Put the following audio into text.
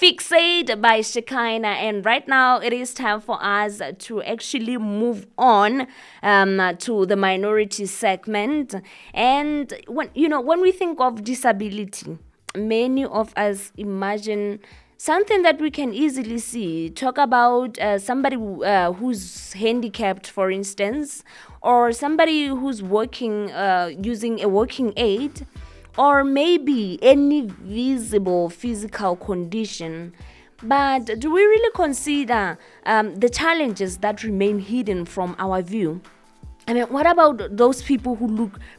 Fixate by Shekinah. And right now, it is time for us to actually move on to the minority segment. And when we think of disability, many of us imagine something that we can easily see. Talk about somebody who's handicapped, for instance, or somebody who's working using a working aid, or maybe any visible physical condition. But do we really consider the challenges that remain hidden from our view? I mean, what about those people who look